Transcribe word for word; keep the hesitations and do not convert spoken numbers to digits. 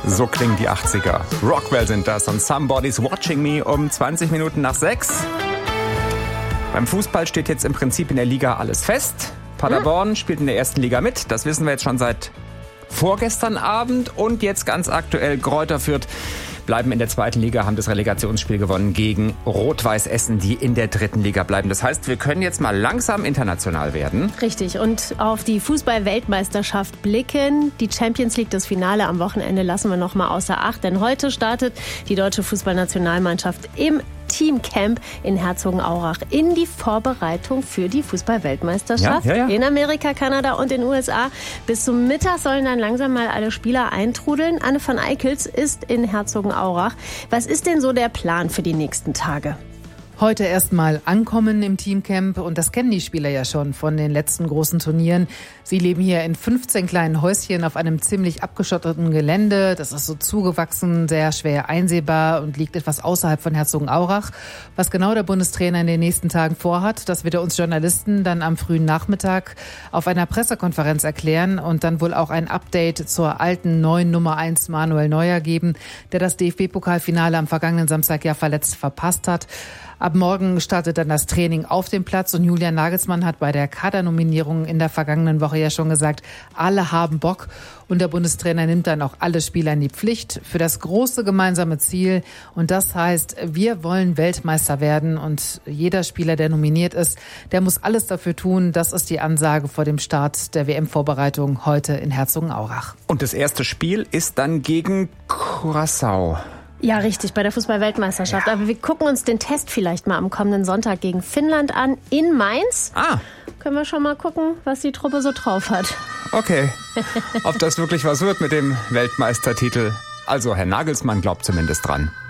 So klingen die achtziger. Rockwell sind das und Somebody's Watching Me um zwanzig Minuten nach sechs. Beim Fußball steht jetzt im Prinzip in der Liga alles fest. Paderborn spielt in der ersten Liga mit. Das wissen wir jetzt schon seit vorgestern Abend. Und jetzt ganz aktuell Greuther Fürth bleiben in der zweiten Liga, haben das Relegationsspiel gewonnen gegen Rot-Weiß Essen, die in der dritten Liga bleiben. Das heißt, wir können jetzt mal langsam international werden. Richtig. Und auf die Fußball-Weltmeisterschaft blicken. Die Champions League, das Finale am Wochenende, lassen wir noch mal außer Acht. Denn heute startet die deutsche Fußballnationalmannschaft im Teamcamp in Herzogenaurach in die Vorbereitung für die Fußball-Weltmeisterschaft ja, ja, ja. in Amerika, Kanada und den U S A. Bis zum Mittag sollen dann langsam mal alle Spieler eintrudeln. Anne van Eickels ist in Herzogenaurach. Was ist denn so der Plan für die nächsten Tage? Heute erstmal ankommen im Teamcamp und das kennen die Spieler ja schon von den letzten großen Turnieren. Sie leben hier in fünfzehn kleinen Häuschen auf einem ziemlich abgeschotteten Gelände. Das ist so zugewachsen, sehr schwer einsehbar und liegt etwas außerhalb von Herzogenaurach. Was genau der Bundestrainer in den nächsten Tagen vorhat, das wird er uns Journalisten dann am frühen Nachmittag auf einer Pressekonferenz erklären und dann wohl auch ein Update zur alten neuen Nummer eins Manuel Neuer geben, der das D F B-Pokalfinale am vergangenen Samstag ja verletzt verpasst hat. Ab morgen startet dann das Training auf dem Platz und Julian Nagelsmann hat bei der Kadernominierung in der vergangenen Woche ja schon gesagt, alle haben Bock und der Bundestrainer nimmt dann auch alle Spieler in die Pflicht für das große gemeinsame Ziel und das heißt, wir wollen Weltmeister werden und jeder Spieler, der nominiert ist, der muss alles dafür tun. Das ist die Ansage vor dem Start der W M-Vorbereitung heute in Herzogenaurach. Und das erste Spiel ist dann gegen Curaçao. Ja, richtig, bei der Fußball-Weltmeisterschaft. Ja. Aber wir gucken uns den Test vielleicht mal am kommenden Sonntag gegen Finnland an, in Mainz. Ah. Können wir schon mal gucken, was die Truppe so drauf hat. Okay, ob das wirklich was wird mit dem Weltmeistertitel. Also Herr Nagelsmann glaubt zumindest dran.